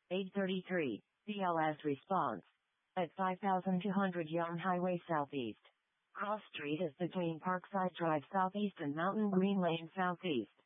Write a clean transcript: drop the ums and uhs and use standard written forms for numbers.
8:33, BLS response. At 5200 Yonge Highway Southeast. Cross Street is between Parkside Drive Southeast and Mountain Green Lane Southeast.